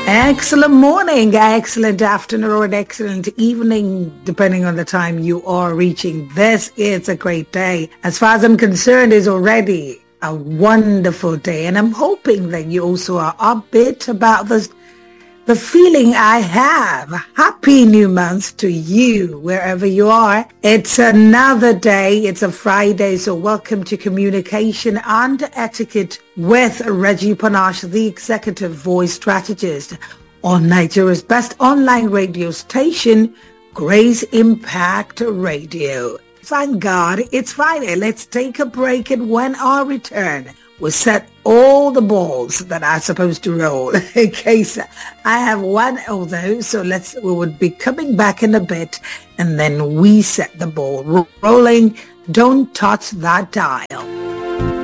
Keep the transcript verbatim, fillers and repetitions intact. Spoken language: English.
Excellent morning, excellent afternoon, or an excellent evening, depending on the time you are reaching. This is a great day. As far as I'm concerned, it's already a wonderful day. And I'm hoping that you also are upbeat about this, the feeling I have. Happy new month to you, wherever you are. It's another day. It's a Friday. So welcome to Communication and Etiquette with Reggie Panache, the Executive Voice Strategist on Nigeria's best online radio station, Grace Impact Radio. Thank God it's Friday. Let's take a break, and when our return, we'll set all the balls that are supposed to roll. In case I have one of those, so let's, we would be coming back in a bit, and then we set the ball rolling. Don't touch that dial.